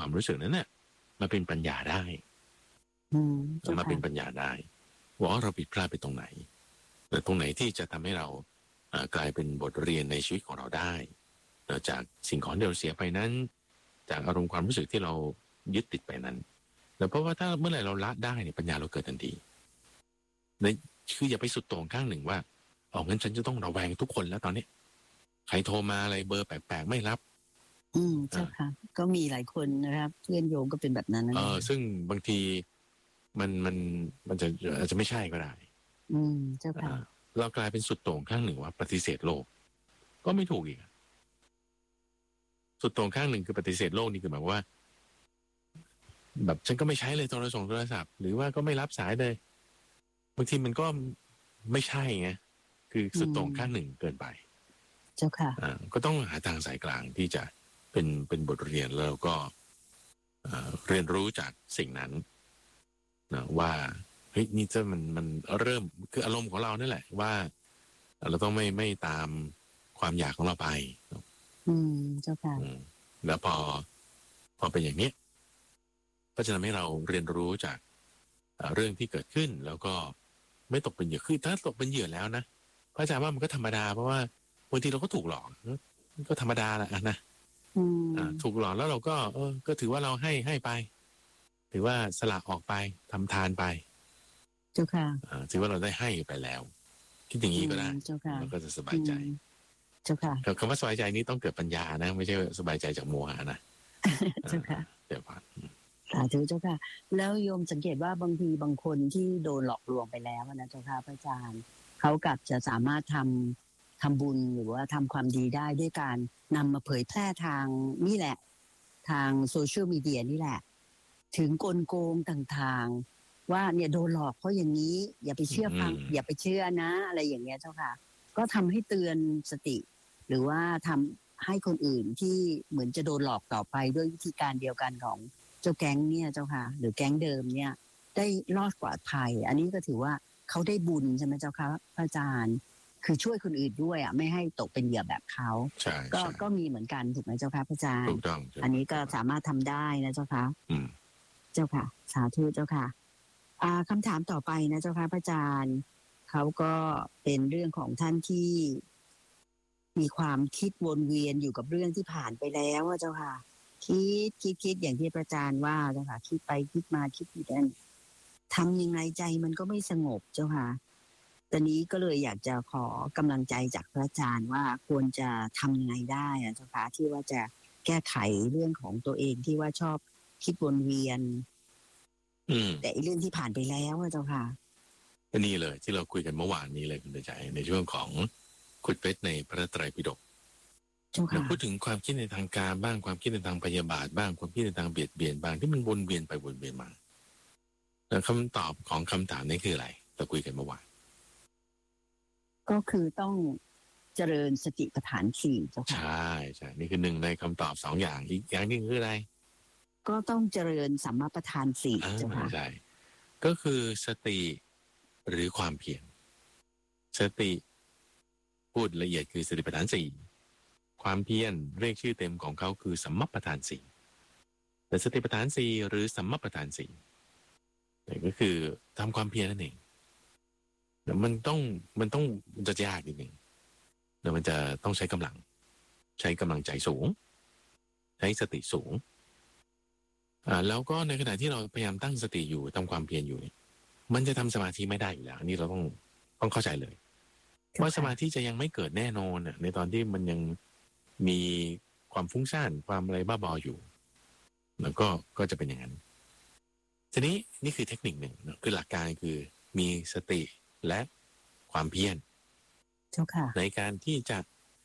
ความรู้สึกนั้นเนี่ยมาเป็นปัญญาได้มาเป็นปัญญาได้ว่าเราผิดพลาดไปตรงไหนแต่ตรงไหนที่จะทำให้เรากลายเป็นบทเรียนในชีวิตของเราได้จากสิ่งของที่เราเสียไปนั้นจากอารมณ์ความรู้สึกที่เรายึดติดไปนั้นแล้วเพราะว่าถ้าเมื่อไหร่เราละได้เนี่ยปัญญาเราเกิดทันทีคืออย่าไปสุดโต่งข้างหนึ่งว่างั้นฉันจะต้องระแวงทุกคนแล้วตอนนี้ใครโทรมาอะไรเบอร์แปลกๆไม่รับเจ้าค่ะก็มีหลายคนนะครับเพื่อนโยมก็เป็นแบบนั้นนะซึ่งบางทีมันจะอาจจะไม่ใช่ก็ได้เจ้าค่ะเรากลายเป็นสุดโต่งข้างหนึ่งว่าปฏิเสธโลกก็ไม่ถูกอีกสุดโต่งข้างหนึ่งคือปฏิเสธโลกนี่คือหมายว่าแบบฉันก็ไม่ใช้เลยโทรศัพท์หรือว่าก็ไม่รับสายเลยบางทีมันก็ไม่ใช่ไงคือสุดโต่งข้างหนึ่งเกินไปเจ้าค่ะก็ต้องหาทางสายกลางที่จะเป็นบทเรียนแล้วก็เรียนรู้จากสิ่งนั้นนะว่าเฮ้ยนี่จะมันเริ่มคืออารมณ์ของเรานั่นแหละว่าเราต้องไม่ตามความอยากของเราไปเจ้าค่ะแล้วพอเป็นอย่างนี้ก็จะทำให้เราเรียนรู้จากเรื่องที่เกิดขึ้นแล้วก็ไม่ตกเป็นเหยื่อคือถ้าตกเป็นเหยื่อแล้วนะพระอาจารย์ว่ามันก็ธรรมดาเพราะว่าบางทีเราก็ถูกหลอกก็ธรรมดาแหละนะถูกหลอกแล้วเราก็ถือว่าเราให้ไปถือว่าสละออกไปทำทานไปเจ้าค่ะถือว่าเราได้ให้ไปแล้วคิดอย่างนี้ก็ได้แล้วก็จะสบายใจเจ้าค่ะคำว่าสบายใจนี้ต้องเกิดปัญญานะไม่ใช่สบายใจจากโมหะนะเจ้าค่ะเดี๋ยวก่อนสาธุเจ้าค่ะแล้วโยมสังเกตว่าบางทีบางคนที่โดนหลอกลวงไปแล้วนะเจ้าค่ะพระอาจารย์เขากลับจะสามารถทำบุญหรือว่าทำความดีได้ด้วยการนำมาเผยแพร่ทางนี่แหละทางโซเชียลมีเดียนี่แหละถึงกลโกงต่างๆว่าเนี่ยโดนหลอกเพราะอย่างนี้อย่าไปเชื่อฟังอย่าไปเชื่อนะอะไรอย่างเงี้ยเจ้าค่ะก็ทำให้เตือนสติหรือว่าทำให้คนอื่นที่เหมือนจะโดนหลอกต่อไปด้วยวิธีการเดียวกันของเจ้าแก๊งเนี่ยเจ้าค่ะหรือแก๊งเดิมเนี่ยได้รอดปลอดภัยอันนี้ก็ถือว่าเขาได้บุญใช่ไหมเจ้าค่ะพระอาจารย์คือช่วยคนอื่นด้วยไม่ให้ตกเป็นเหยื่อแบบเขาก็มีเหมือนกันถูกไหมเจ้าค่ะพระอาจารย์ถูกต้องอันนี้ก็สามารถทำได้นะเจ้าค่ะเจ้าค่ะสาธุเจ้าค่ะคำถามต่อไปนะเจ้าค่ะพระอาจารย์เขาก็เป็นเรื่องของท่านที่มีความคิดวนเวียนอยู่กับเรื่องที่ผ่านไปแล้วเจ้าค่ะคิดอย่างที่พระอาจารย์ว่าเจ้าค่ะคิดไปคิดมาคิดอยู่นั่นทำยังไงใจมันก็ไม่สงบเจ้าค่ะตอนนี้ก็เลยอยากจะขอกำลังใจจากพระอาจารย์ว่าควรจะทำยังไงได้เจ้าค่ะที่ว่าจะแก้ไขเรื่องของตัวเองที่ว่าชอบคิดวนเวียนแต่เรื่องที่ผ่านไปแล้วเจ้าค่ะนี่เลยที่เราคุยกันเมื่อวานนี้เลยคุณใจในช่วงของขุดเพชรในพระไตรปิฎกเราพูดถึงความคิดในทางการบ้างความคิดในทางพยาบาทบ้างความคิดในทางเบียดเบียนบ้างที่มันวนเวียนไปวนเวียนมาแล้วคำตอบของคำถามนี้คืออะไรเราคุยกันเมื่อวานก็คือต้องเจริญสติปัฏฐานสี่เจ้าค่ะใช่นี่คือหนึ่งในคำตอบสองอย่างอีกอย่างนึงคืออะไรก็ต้องเจริญสัมมาปัฏฐานสี่เจ้าค่ะใช่ก็คือสติหรือความเพียรสติพูดละเอียดคือสติปัฏฐานสี่ความเพียรเรียกชื่อเต็มของเขาคือสัมมาปัฏฐานสี่แต่สติปัฏฐานสี่หรือสัมมาปัฏฐานสี่นี่ก็คือทำความเพียรนั่นเองแต่มันจะยากนิดหนึ่งแล้วมันจะต้องใช้กำลังใจสูงใช้สติสูงแล้วก็ในขณะที่เราพยายามตั้งสติอยู่ทำความเพียรอยู่เนี่ยมันจะทำสมาธิไม่ได้อยู่แล้วอันนี้เราต้องเข้าใจเลยว่าสมาธิจะยังไม่เกิดแน่นอนในตอนที่มันยังมีความฟุ้งซ่านความอะไรบ้าบออยู่แล้วก็จะเป็นอย่างนั้นทีนี้นี่คือเทคนิคหนึ่งคือหลักการคือมีสติและความเพียรในการที่จะ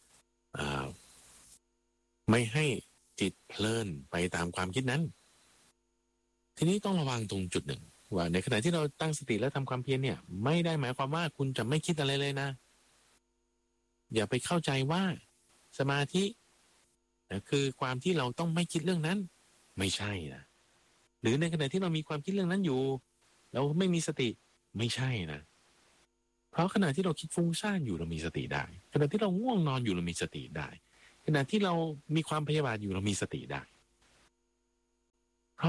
ไม่ให้จิตเพลินไปตามความคิดนั้นทีนี้ต้องระวังตรงจุดหนึ่งว่าในขณะที่เราตั้งสติและทำความเพียรเนี่ยไม่ได้หมายความว่าคุณจะไม่คิดอะไรเลยนะอย่าไปเข้าใจว่าสมาธิคือความที่เราต้องไม่คิดเรื่องนั้นไม่ใช่นะหรือในขณะที่เรามีความคิดเรื่องนั้นอยู่เราไม่มีสติไม่ใช่นะเพราะขณะที่เราคิดฟุ้งซ่านอยู่เรามีสติได้ขณะที่เราง่วงนอนอยู่เรามีสติได้ขณะที่เรามีความพยาบาทอยู่เรามีสติได้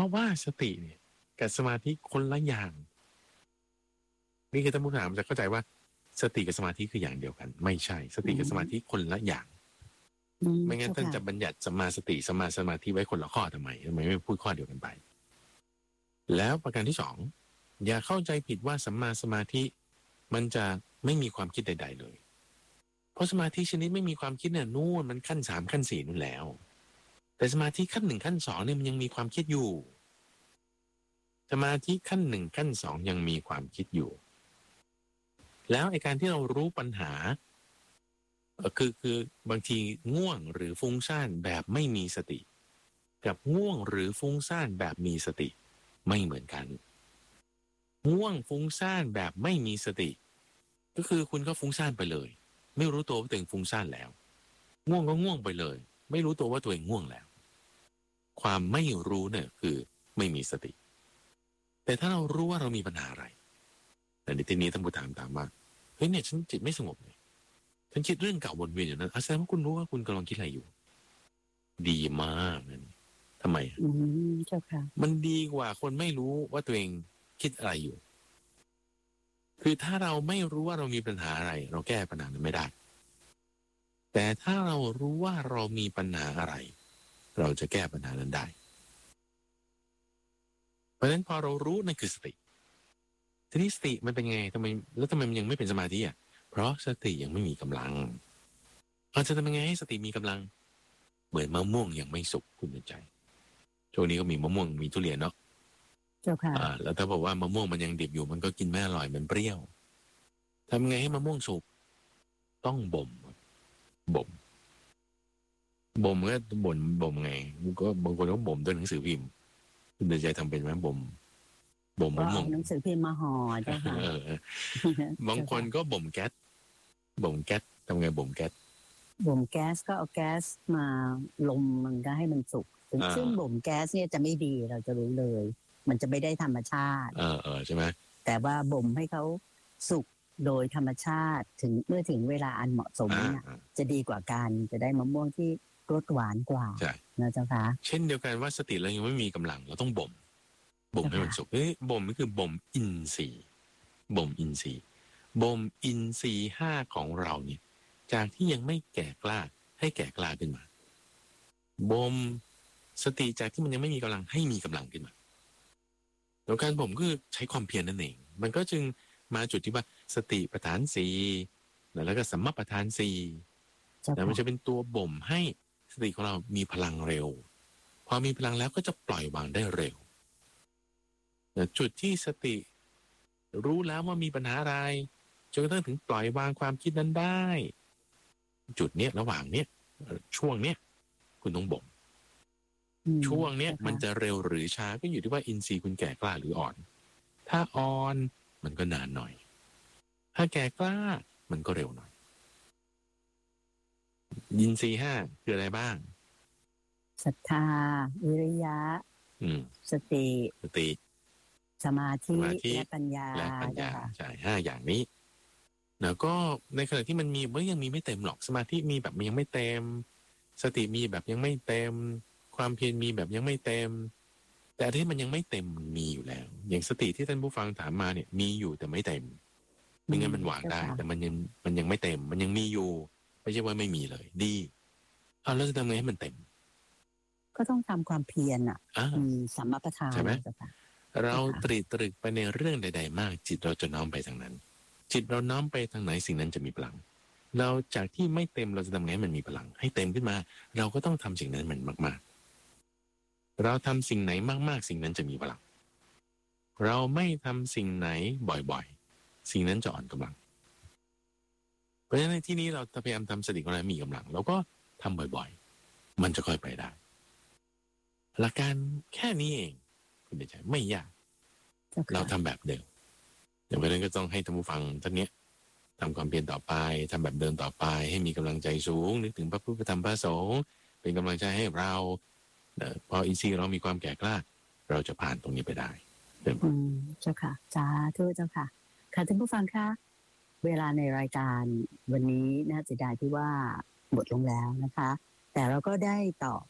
ราะว่าสติเนี่ยกับสมาธิคนละอย่างนี่คือท่านผู้ถามจะเข้าใจว่าสติกับสมาธิคืออย่างเดียวกันไม่ใช่สติกับสมาธิคนละอย่างไม่งั้นท่านจะบัญญัติสัมมาสติสัมมาสมาธิไว้คนละข้อทำไมไม่พูดข้อเดียวกันไปแล้วประการที่สองอย่าเข้าใจผิดว่าสัมมาสมาธิมันจะไม่มีความคิดใดๆเลยเพราะสมาธิชนิดไม่มีความคิดเนี่ยนู่นมันขั้น3ขั้น4นู่นแล้วแต่สมาธิขั้น1ขั้น2เนี่ยมันยังมีความคิดอยู่สมาธิขั้น1ขั้น2ยังมีความคิดอยู่แล้วไอ้การที่เรารู้ปัญหาคือบางทีง่วงหรือฟุ้งซ่านแบบไม่มีสติกับง่วงหรือฟุ้งซ่านแบบมีสติไม่เหมือนกันง่วงฟุ้งซ่านแบบไม่มีสติก็คือคุณก็ฟุ้งซ่านไปเลยไม่รู้ตัวว่าตัวเองฟุ้งซ่านแล้วง่วงก็ง่วงไปเลยไม่รู้ตัวว่าตัวเองง่วงแล้วความไม่รู้เนี่ยคือไม่มีสติแต่ถ้าเรารู้ว่าเรามีปัญหาอะไรแต่ในที่นี้ท่านผู้ถามว่าเฮ้ยเนี่ยฉันจิตไม่สงบเลยฉันคิดเรื่องเก่าวนเวียนอยู่นั้นแสดงว่าคุณรู้ว่าคุณกำลังคิดอะไรอยู่ดีมากนั่นทำไมเจ้าค่ะมันดีกว่าคนไม่รู้ว่าตัวเองคิดอะไรอยู่คือถ้าเราไม่รู้ว่าเรามีปัญหาอะไรเราแก้ปัญหานั้นไม่ได้แต่ถ้าเรารู้ว่าเรามีปัญหาอะไรเราจะแก้ปัญหานั้นได้เพราะฉะนั้นพอเรารู้นั่นคือสติทีนี้สติมันเป็นไงทำไมมันยังไม่เป็นสมาธิอ่ะเพราะสติยังไม่มีกำลังเราจะทำยังไงให้สติมีกำลังเหมือนมะม่วงยังไม่สุกคุณใจช่วงนี้ก็มีมะม่วงมีทุเรียนเนาะเจ้าค่ะแล้วถ้าบอกว่ามะม่วงมันยังดิบอยู่มันก็กินไม่อร่อยมันเปรี้ยวทำไงให้มะม่วงสุกต้องบ่มบ่มก็บ่มไงก็บางคนก็บ่มด้วยหนังสือพิมพ์คุณใจทำเป็นไหมบ่มมะม่วงหนังสือพิมพ์มาห่อเจ้าค่ะบางคนก็บ่มแก๊สทำไงบ่มแก๊สก็เอาแก๊สมาลมมันก็ให้มันสุกซึ่งบ่มแก๊สเนี่ยจะไม่ดีเราจะรู้เลยมันจะไม่ได้ธรรมชาติใช่ไหมแต่ว่าบ่มให้เขาสุกโดยธรรมชาติเมื่อถึงเวลาอันเหมาะสมเนี่ยจะดีกว่ากันจะได้มะม่วงที่รสหวานกว่านะเจ้าค่ะเช่นเดียวกันว่าสติเรายังไม่มีกำลังเราต้องบ่มให้มันสุกบ่มก็คือบ่มอินทรีย์บ่มอินทรีย์5ของเราเนี่ยจากที่ยังไม่แก่กล้าให้แก่กล้าขึ้นมาบ่มสติจากที่มันยังไม่มีกำลังให้มีกำลังขึ้นมาแล้วการบ่มคือใช้ความเพียรนั่นเองมันก็จึงมาจุดที่ว่าสติปัฏฐาน4แล้วก็สัมมาปัฏฐาน4แล้วมันจะเป็นตัวบ่มให้สติของเรามีพลังเร็วพอมีพลังแล้วก็จะปล่อยวางได้เร็วจุดที่สติรู้แล้วว่ามีปัญหาอะไรจนกระทั่งถึงปล่อยวางความคิดนั้นได้จุดเนี้ยระหว่างเนี้ยช่วงเนี้ยคุณต้องบ่มช่วงเนี้ยมันจะเร็วหรือช้าก็อยู่ที่ว่าอินทรีย์คุณแก่กล้าหรืออ่อนถ้าอ่อนมันก็นานหน่อยถ้าแก่กล้ามันก็เร็วหน่อยอินทรีย์5คืออะไรบ้างศรัทธาวิริยะสติสมาธิและปัญญาใช่5อย่างนี้แล้วก็ในขณะที่มันมียังมีไม่เต็มหรอกสมาธิมีแบบมันยังไม่เต็มสติมีแบบยังไม่เต็มความเพียรมีแบบยังไม่เต็มแต่ที่มันยังไม่เต็มมันมีอยู่แล้วอย่างสติที่ท่านผู้ฟังถามมาเนี่ยมีอยู่แต่ไม่เต็มไม่งั้นมันวางได้แต่มันยังไม่เต็มมันยังมีอยู่ไม่ใช่ว่าไม่มีเลยดีแล้วจะทำไงให้มันเต็มก็ต้องทำความเพียรสัมมาประธานใช่ไหมเราตรึกไปในเรื่องใดๆมากจิตเราจะน้อมไปทางนั้นจิตเราน้อมไปทางไหนสิ่งนั้นจะมีพลังเราจากที่ไม่เต็มเราจะทำไงให้มันมีพลังให้เต็มขึ้นมาเราก็ต้องทำสิ่งนั้นมันมากๆเราทำสิ่งไหนมากๆสิ่งนั้นจะมีพลังเราไม่ทำสิ่งไหนบ่อยๆสิ่งนั้นจะอ่อนกำลังเพราะฉะนั้นในที่นี้เราพยายามทำสติของเรามีกำลังเราก็ทำบ่อยๆมันจะค่อยไปได้หลักการแค่นี้เองคุณเดชไม่ยากเราทำแบบเดิมอย่างนั้นก็ต้องให้ท่านผู้ฟังท่านนี้ทำความเพียรต่อไปทำแบบเดิมต่อไปให้มีกำลังใจสูงนึกถึงพระพุทธธรรมพระสงฆ์เป็นกำลังใจให้เราพออินทรีย์เรามีความแก่กล้าเราจะผ่านตรงนี้ไปได้เจ้าค่ะสาธุเจ้าค่ะค่ะท่านผู้ฟังคะเวลาในรายการวันนี้น่าเสียดายที่ว่าหมดลงแล้วนะคะแต่เราก็ได้ตอบ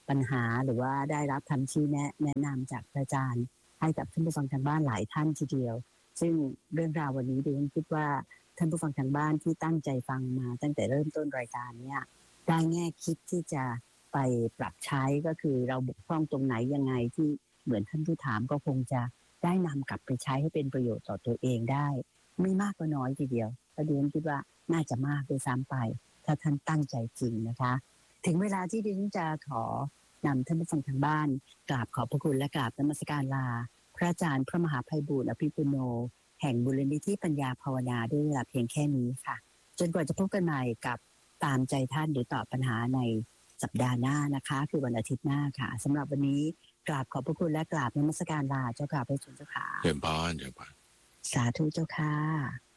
ปัญหาหรือว่าได้รับคำชี้แนะนำจากพระอาจารย์ให้กับท่านผู้ฟังทางบ้านหลายท่านทีเดียว ซึ่งเรื่องราววันนี้ดิฉันคิดว่าท่านผู้ฟังทางบ้านที่ตั้งใจฟังมาตั้งแต่เริ่มต้นรายการเนี่ยได้แง่คิดที่จะไปปรับใช้ก็คือเราบกพร่องตรงไหนยังไงที่เหมือนท่านผู้ถามก็คงจะได้นำกลับไปใช้ให้เป็นประโยชน์ต่อตัวเองได้ไม่มากก็น้อยทีเดียวและดิฉันคิดว่าน่าจะมากด้วยซ้ำไปถ้าท่านตั้งใจจริงนะคะถึงเวลาที่ดิฉันจะขอนำท่านผู้ฟังทางบ้านกราบขอบพระคุณและกราบนมัสการลาพระอาจารย์พระมหาไพบูลย์อภิปุโนแห่งมูลนิธิปัญญาภาวนาด้วยเวลาเพียงแค่นี้ค่ะจนกว่าจะพบกันใหม่กับตามใจท่านหรือตอบปัญหาในสัปดาห์หน้านะคะคือวันอาทิตย์หน้าค่ะสำหรับวันนี้กราบขอบพระคุณและกราบนมัสการลาเจ้าค่ะพระอาจารย์เจ้าค่ะเจริญพรเจริญพรสาธุเจ้าค่ะ